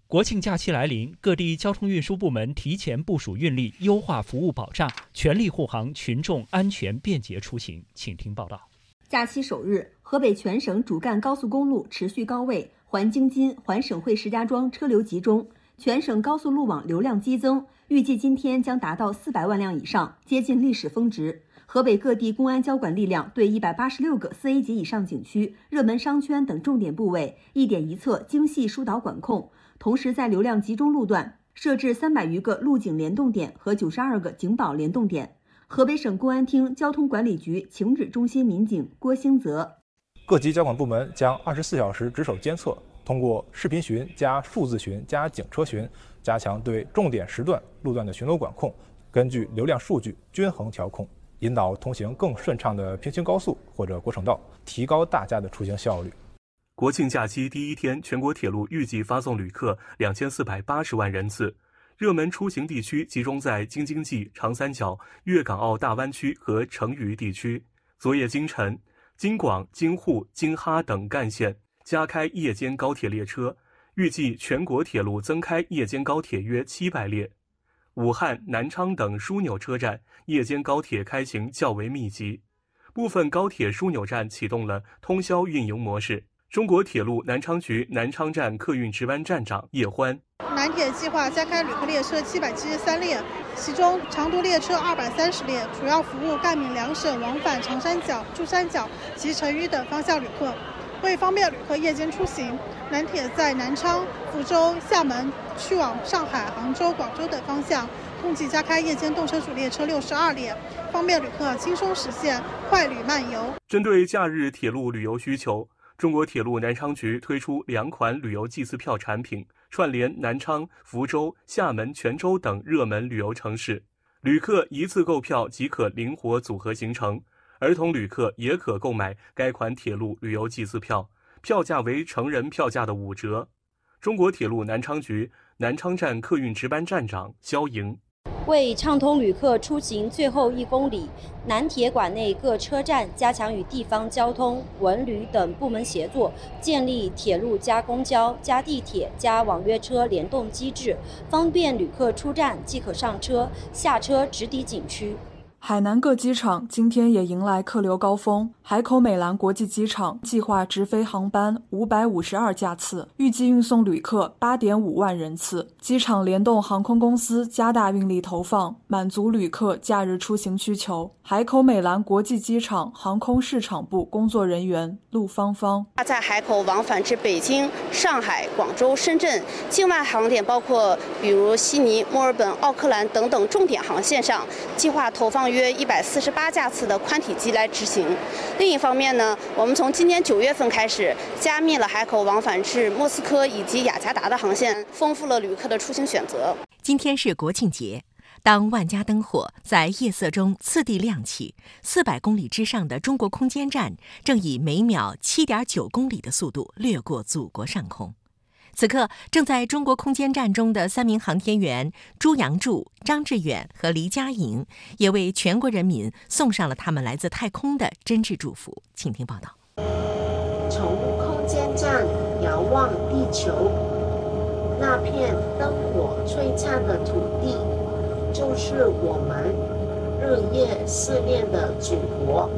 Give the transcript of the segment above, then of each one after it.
国庆假期来临，各地交通运输部门提前部署运力，优化服务保障，全力护航群众安全便捷出行。请听报道。 假期首日，河北全省主干高速公路持续高位，环京津、环省会石家庄车流集中，全省高速路网流量激增，预计今天将达到400万辆以上，接近历史峰值。河北各地公安交管力量对186个4A 级以上景区、热门商圈等重点部位一点一策精细疏导管控，同时在流量集中路段设置300余个路警联动点和92个警保联动点。河北省公安厅交通管理局情指中心民警郭兴泽： 各级交管部门将24小时值守监测，通过视频巡加数字巡加警车巡，加强对重点时段路段的巡逻管控，根据流量数据均衡调控，引导通行更顺畅的平行高速或者国省道，提高大家的出行效率。 国庆假期第一天，全国铁路预计发送旅客2480万人次，热门出行地区集中在京津冀、长三角、粤港澳大湾区和成渝地区。昨夜今晨，京广、京沪、京哈等干线加开夜间高铁列车，预计全国铁路增开夜间高铁约700列。武汉、南昌等枢纽车站夜间高铁开行较为密集，部分高铁枢纽站启动了通宵运营模式。中国铁路南昌局南昌站客运值班站长叶欢： 南铁计划加开旅客列车773列，其中长途列车230列，主要服务赣闽两省往返长三角、珠三角及成渝等方向旅客。为方便旅客夜间出行，南铁在南昌、福州、厦门去往上海、杭州、广州等方向共计加开夜间动车组列车62列，方便旅客轻松实现快旅慢游。 针对假日铁路旅游需求，中国铁路南昌局推出2款旅游祭祀票产品，串联南昌、福州、厦门、泉州等热门旅游城市，旅客一次购票即可灵活组合行程。儿童旅客也可购买该款铁路旅游祭祀票，票价为成人票价的5折。中国铁路南昌局南昌站客运值班站长肖莹： 为畅通旅客出行最后1公里，南铁管内各车站加强与地方交通、文旅等部门协作，建立铁路加公交加地铁加网约车联动机制，方便旅客出站即可上车，下车直抵景区。 海南各机场今天也迎来客流高峰，海口美兰国际机场计划直飞航班552架次，预计运送旅客8.5万人次。机场联动航空公司加大运力投放，满足旅客假日出行需求。海口美兰国际机场航空市场部工作人员陆芳芳： 在海口往返至北京、上海、广州、深圳境外航点，包括比如悉尼、墨尔本、奥克兰等等重点航线上，计划投放约148架次的宽体机来执行。另一方面呢，我们从今年9月份开始，加密了海口往返至莫斯科以及雅加达的航线，丰富了旅客的出行选择。 今天是国庆节，当万家灯火在夜色中次第亮起，400公里之上的中国空间站正以每秒7.9公里的速度掠过祖国上空。此刻，正在中国空间站中的3名航天员朱杨柱、张志远和黎佳莹，也为全国人民送上了他们来自太空的真挚祝福。请听报道。 从空间站遥望地球，那片灯火璀璨的土地，就是我们日夜思念的祖国。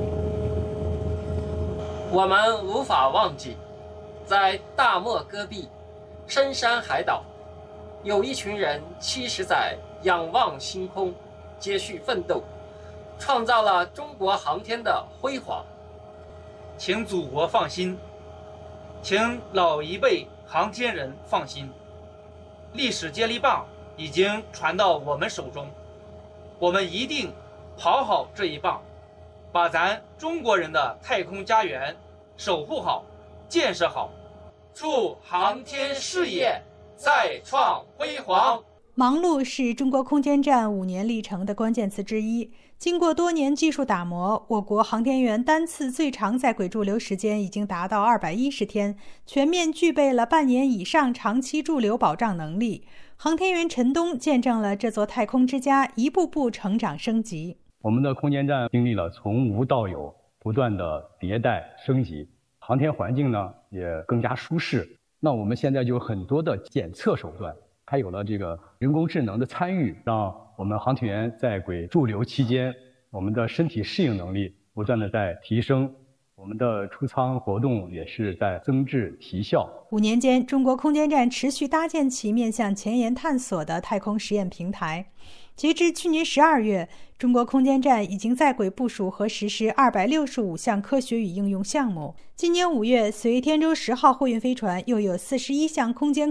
我们无法忘记，在大漠戈壁、深山海岛，有一群人70载仰望星空，接续奋斗，创造了中国航天的辉煌。 请祖国放心，请老一辈航天人放心，历史接力棒已经传到我们手中，我们一定跑好这一棒，把咱中国人的太空家园守护好、建设好，祝航天事业再创辉煌。 忙碌是中国空间站5年历程的关键词之一。经过多年技术打磨，我国航天员单次最长在轨驻留时间已经达到210天，全面具备了半年以上长期驻留保障能力。航天员陈东见证了这座太空之家一步步成长升级。 我们的空间站经历了从无到有，不断的迭代升级，航天环境呢也更加舒适。 那我们现在就有很多的检测手段，还有了这个人工智能的参与，让我们航天员在轨驻留期间，我们的身体适应能力不断的在提升，我们的出舱活动也是在增质提效。 5年间，中国空间站持续搭建起面向前沿探索的太空实验平台。截至去年12月，中国空间站已经在轨部署和实施265项科学与应用项目。今年5月，随天舟10号货运飞船又有41项空间